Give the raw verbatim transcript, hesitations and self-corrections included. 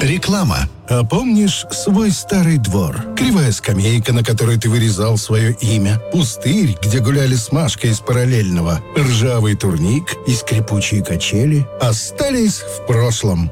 Реклама. А помнишь свой старый двор? Кривая скамейка, на которой ты вырезал свое имя. Пустырь, где гуляли с Машкой из параллельного. Ржавый турник и скрипучие качели остались в прошлом.